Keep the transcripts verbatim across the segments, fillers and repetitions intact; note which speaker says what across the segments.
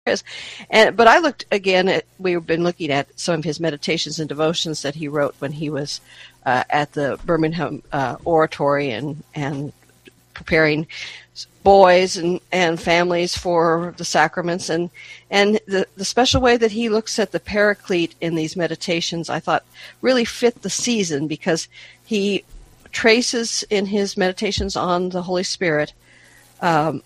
Speaker 1: is. And but I looked again at, we've been looking at some of his meditations and devotions that he wrote when he was uh, at the Birmingham uh, Oratory and and preparing boys and, and families for the sacraments, and and the, the special way that he looks at the Paraclete in these meditations, I thought really fit the season, because he traces in his meditations on the Holy Spirit um,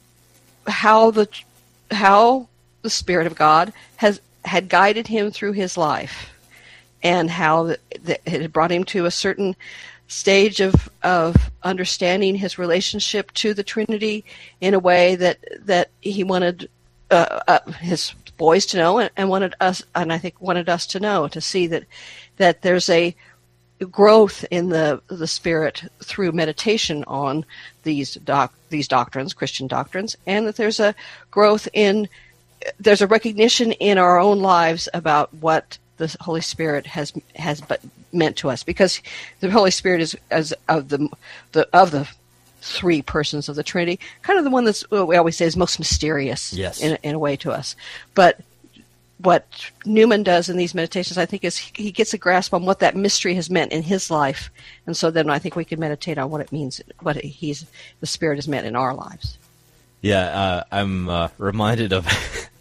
Speaker 1: how the how the Spirit of God has had guided him through his life, and how the, the, it had brought him to a certain stage of of understanding his relationship to the Trinity in a way that that he wanted uh, uh, his boys to know, and, and wanted us, and I think wanted us to know, to see that that there's a growth in the the Spirit through meditation on these doc these doctrines, Christian doctrines, and that there's a growth in there's a recognition in our own lives about what the Holy Spirit has has but meant to us, because the Holy Spirit is as of the the of the three persons of the Trinity, kind of the one that's, well, we always say, is most mysterious,
Speaker 2: yes,
Speaker 1: in in a way to us. But what Newman does in these meditations, I think, is he gets a grasp on what that mystery has meant in his life, and so then I think we can meditate on what it means, what he's the Spirit has meant in our lives.
Speaker 2: Yeah, uh, I'm uh, reminded of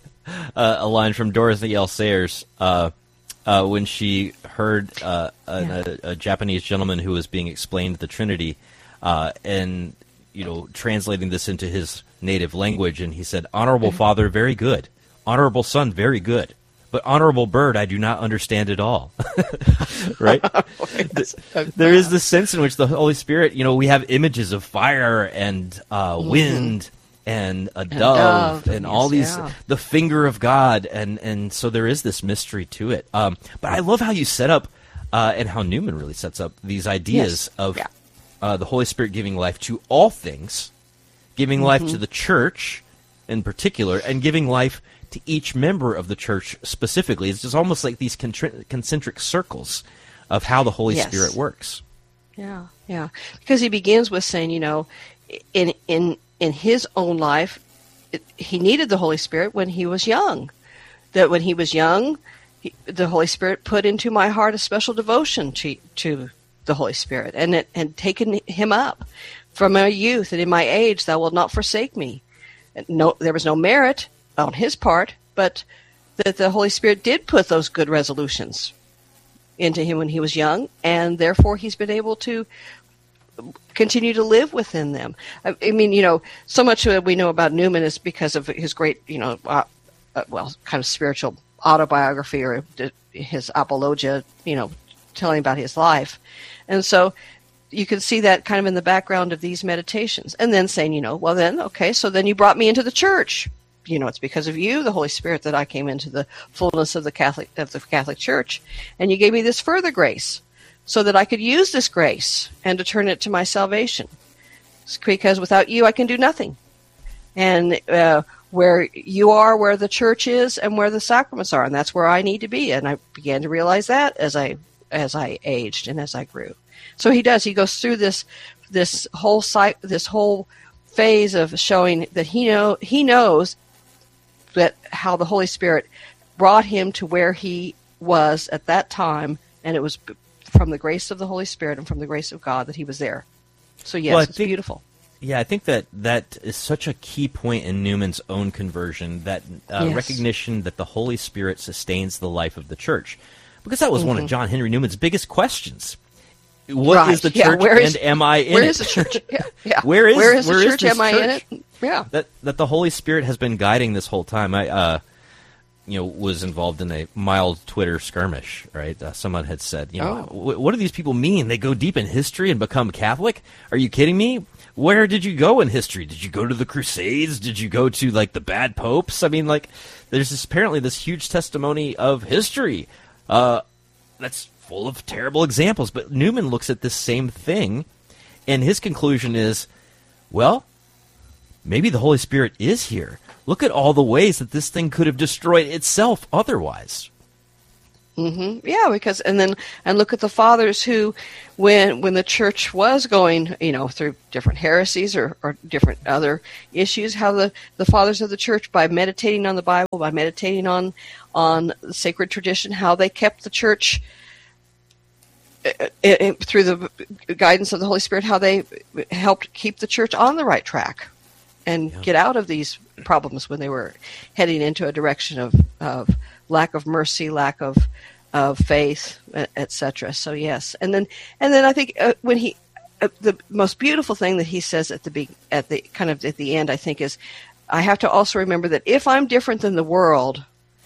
Speaker 2: uh, a line from Dorothy L. Sayers. Uh, Uh, when she heard uh, a,
Speaker 1: yeah.
Speaker 2: a, a Japanese gentleman who was being explained the Trinity, uh, and you know, translating this into his native language, and he said, "Honorable mm-hmm. Father, very good. Honorable Son, very good. But Honorable Bird, I do not understand at all." Right?
Speaker 1: Yes.
Speaker 2: There is this sense in which the Holy Spirit, you know, we have images of fire and uh,
Speaker 1: mm-hmm.
Speaker 2: wind. And a
Speaker 1: and
Speaker 2: dove,
Speaker 1: dove,
Speaker 2: and
Speaker 1: yes,
Speaker 2: all these,
Speaker 1: yeah.
Speaker 2: the finger of God, and, and so there is this mystery to it. Um, but I love how you set up, uh, and how Newman really sets up these ideas
Speaker 1: yes.
Speaker 2: of
Speaker 1: yeah.
Speaker 2: uh, the Holy Spirit giving life to all things, giving
Speaker 1: mm-hmm.
Speaker 2: life to the church in particular, and giving life to each member of the church specifically. It's just almost like these contri- concentric circles of how the Holy
Speaker 1: yes.
Speaker 2: Spirit works.
Speaker 1: Yeah, yeah. Because he begins with saying, you know, in in in his own life, it, he needed the Holy Spirit when he was young. That when he was young, he, the Holy Spirit put into my heart a special devotion to to the Holy Spirit, and it had taken him up from my youth, and in my age thou wilt not forsake me. And no, there was no merit on his part, but that the Holy Spirit did put those good resolutions into him when he was young, and therefore he's been able to continue to live within them. I, I mean, you know, so much that we know about Newman is because of his great, you know, uh, uh, well, kind of spiritual autobiography, or his apologia, you know, telling about his life. And so you can see that kind of in the background of these meditations. And then saying, you know, well then, okay, so then you brought me into the church. You know, it's because of you, the Holy Spirit, that I came into the fullness of the Catholic of the Catholic Church. And you gave me this further grace, so that I could use this grace and to turn it to my salvation. It's because without you, I can do nothing. And uh, where you are, where the church is, and where the sacraments are, and that's where I need to be. And I began to realize that as I as I aged and as I grew. So he does. He goes through this this whole cycle, this whole phase of showing that he know he knows that how the Holy Spirit brought him to where he was at that time, and it was from the grace of the Holy Spirit and from the grace of God that he was there. So yes,
Speaker 2: well,
Speaker 1: it's
Speaker 2: think,
Speaker 1: beautiful.
Speaker 2: Yeah, I think that that is such a key point in Newman's own conversion, that uh,
Speaker 1: yes.
Speaker 2: recognition that the Holy Spirit sustains the life of the church. Because that was mm-hmm. one of John Henry Newman's biggest questions. What
Speaker 1: right.
Speaker 2: is the
Speaker 1: yeah,
Speaker 2: church,
Speaker 1: where is,
Speaker 2: and am I in
Speaker 1: where
Speaker 2: it?
Speaker 1: Where is the church? Yeah, yeah.
Speaker 2: where is,
Speaker 1: where is
Speaker 2: where
Speaker 1: the
Speaker 2: is
Speaker 1: church?
Speaker 2: this
Speaker 1: Am I
Speaker 2: church?
Speaker 1: in it? Yeah.
Speaker 2: That, that the Holy Spirit has been guiding this whole time. I, uh, you know, was involved in a mild Twitter skirmish, right? Uh, someone had said, you know,
Speaker 1: oh.
Speaker 2: what do these people mean? They go deep in history and become Catholic? Are you kidding me? Where did you go in history? Did you go to the Crusades? Did you go to, like, the bad popes? I mean, like, there's this, apparently this huge testimony of history uh, that's full of terrible examples. But Newman looks at this same thing, and his conclusion is, well, maybe the Holy Spirit is here. Look at all the ways that this thing could have destroyed itself otherwise.
Speaker 1: Mm-hmm. Yeah, because and then and look at the fathers who, when when the church was going, you know, through different heresies or, or different other issues, how the, the fathers of the church, by meditating on the Bible, by meditating on on sacred tradition, how they kept the church uh, uh, through the guidance of the Holy Spirit, how they helped keep the church on the right track and yeah. get out of these problems when they were heading into a direction of, of lack of mercy, lack of of faith, et cetera. So yes, and then and then I think uh, when he, uh, the most beautiful thing that he says at the be- at the kind of at the end, I think, is I have to also remember that if I'm different than the world,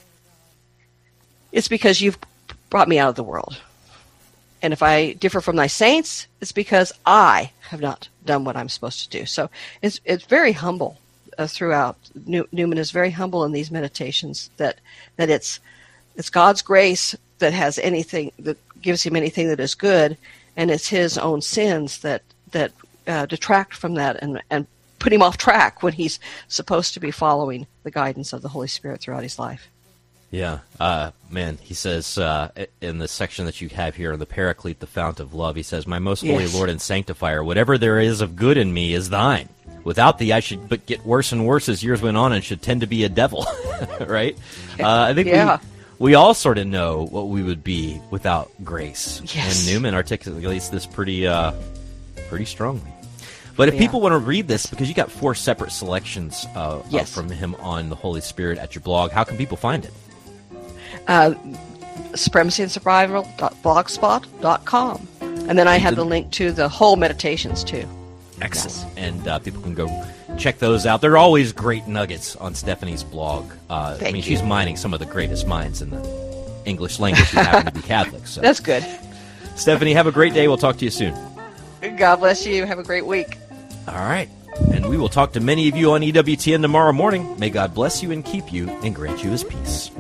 Speaker 1: it's because you've brought me out of the world, and if I differ from thy saints, it's because I have not done what I'm supposed to do. So it's it's very humble uh, throughout. New- Newman is very humble in these meditations that that it's it's God's grace that has anything that gives him anything that is good, and it's his own sins that that uh, detract from that and and put him off track when he's supposed to be following the guidance of the Holy Spirit throughout his life.
Speaker 2: Yeah, uh, man, he says uh, in the section that you have here, the Paraclete, the fount of love, he says, "My most holy
Speaker 1: yes.
Speaker 2: Lord and sanctifier, whatever there is of good in me is thine. Without thee, I should but get worse and worse as years went on and should tend to be a devil." Right? Uh, I think
Speaker 1: yeah.
Speaker 2: we... We all sort of know what we would be without grace.
Speaker 1: Yes.
Speaker 2: And Newman articulates this pretty uh, pretty strongly. But if
Speaker 1: yeah.
Speaker 2: people want to read this, because you got four separate selections uh,
Speaker 1: yes.
Speaker 2: uh, from him on the Holy Spirit at your blog, how can people find it?
Speaker 1: Uh, supremacy and survival dot blogspot dot com. And then I have the link to the whole meditations, too.
Speaker 2: Excellent.
Speaker 1: Yes.
Speaker 2: And uh, people can go check those out. There are always great nuggets on Stephanie's blog. Uh,
Speaker 1: Thank
Speaker 2: I mean,
Speaker 1: you.
Speaker 2: she's mining some of the greatest minds in the English language who happen to be Catholic. So.
Speaker 1: That's good.
Speaker 2: Stephanie, have a great day. We'll talk to you soon.
Speaker 1: God bless you. Have a great week.
Speaker 2: All right. And we will talk to many of you on E W T N tomorrow morning. May God bless you and keep you and grant you his peace.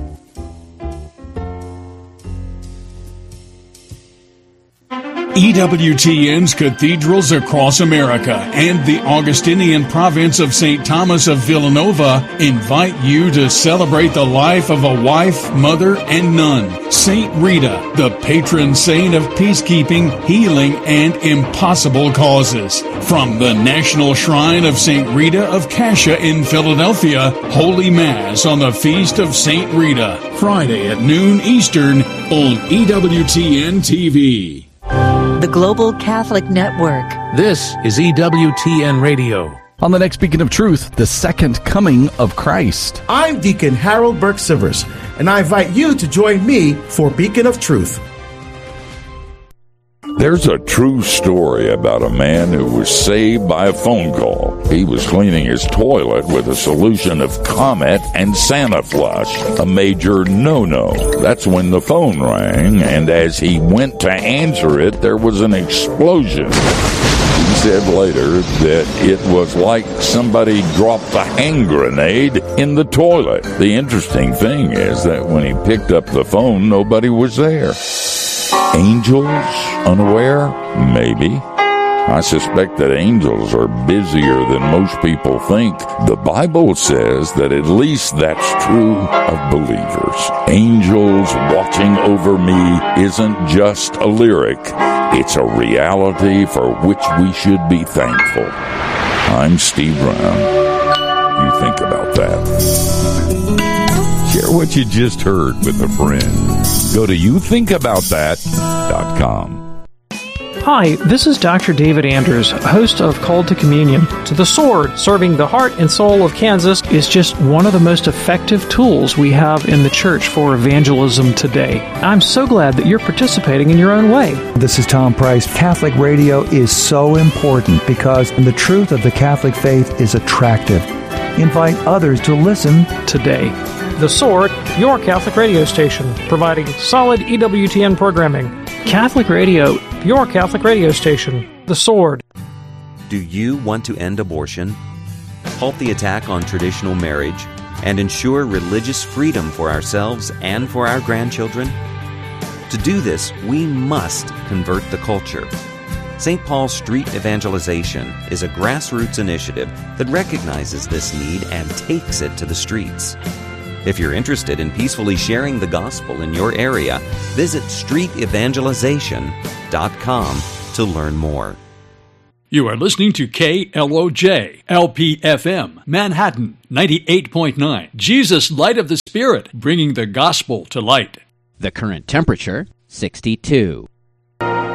Speaker 3: E W T N's cathedrals across America and the Augustinian province of Saint Thomas of Villanova invite you to celebrate the life of a wife, mother, and nun, Saint Rita, the patron saint of peacekeeping, healing, and impossible causes. From the National Shrine of Saint Rita of Cascia in Philadelphia, Holy Mass on the Feast of Saint Rita, Friday at noon Eastern on E W T N T V.
Speaker 4: The Global Catholic Network.
Speaker 5: This is E W T N Radio. On the next Beacon of Truth, the second coming of Christ.
Speaker 6: I'm Deacon Harold Burke-Sivers, and I invite you to join me for Beacon of Truth.
Speaker 7: There's a true story about a man who was saved by a phone call. He was cleaning his toilet with a solution of Comet and Santa Flush, a major no-no. That's when the phone rang, and as he went to answer it, there was an explosion. He said later that it was like somebody dropped a hand grenade in the toilet. The interesting thing is that when he picked up the phone, nobody was there. Angels? Unaware? Maybe. I suspect that angels are busier than most people think. The Bible says that at least that's true of believers. Angels watching over me isn't just a lyric. It's a reality for which we should be thankful. I'm Steve Brown. You think about that. Share what you just heard with a friend. Go to you think about that dot com.
Speaker 8: Hi, this is Doctor David Anders, host of Called to Communion. To the Sword, serving the heart and soul of Kansas, is just one of the most effective tools we have in the church for evangelism today. I'm so glad that you're participating in your own way.
Speaker 9: This is Tom Price. Catholic radio is so important because the truth of the Catholic faith is attractive. Invite others to listen
Speaker 8: today. The Sword, your Catholic radio station, providing solid E W T N programming. Catholic Radio, your Catholic radio station. The Sword.
Speaker 10: Do you want to end abortion, halt the attack on traditional marriage, and ensure religious freedom for ourselves and for our grandchildren? To do this, we must convert the culture. Saint Paul's Street Evangelization is a grassroots initiative that recognizes this need and takes it to the streets. If you're interested in peacefully sharing the gospel in your area, visit street evangelization dot com to learn more.
Speaker 3: You are listening to K L O J, L P F M, Manhattan, ninety-eight point nine. Jesus, Light of the Spirit, bringing the gospel to light.
Speaker 11: The current temperature, sixty-two.